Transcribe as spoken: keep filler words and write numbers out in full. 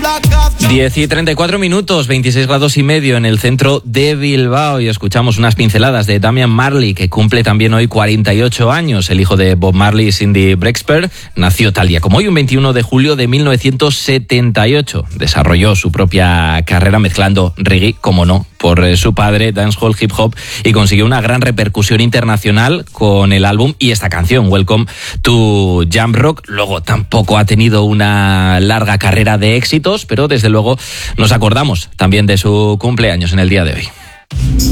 diez y treinta y cuatro minutos, veintiséis grados y medio en el centro de Bilbao, y escuchamos unas pinceladas de Damian Marley, que cumple también hoy cuarenta y ocho años. El hijo de Bob Marley y Cindy Brexper nació tal día como hoy, un veintiuno de julio de mil novecientos setenta y ocho. Desarrolló su propia carrera mezclando reggae, como no, por su padre, dancehall, hip hop, y consiguió una gran repercusión internacional con el álbum y esta canción, Welcome to Jamrock. Luego tampoco ha tenido una larga carrera de éxitos, pero desde luego nos acordamos también de su cumpleaños en el día de hoy.